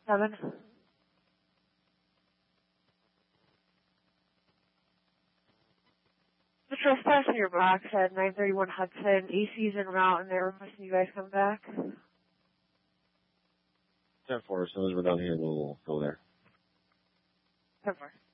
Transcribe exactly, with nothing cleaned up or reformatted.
Seven. The trespass in your box at nine thirty-one Hudson. A C's en route, and they're requesting you guys come back. ten four, as soon as we're done here, we'll go there. ten four.